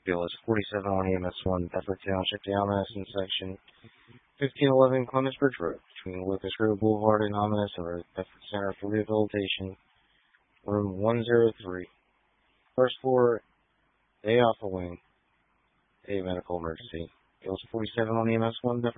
Bill is 47 on EMS1, Bedford Township, Down Madison Section, 1511 Clemens Bridge Road, between Lucas Road Boulevard and Ominous Road, Bedford Center for Rehabilitation, room 103, first floor, A Alpha Wing, a medical emergency. Bill is 47 on EMS1, Bedford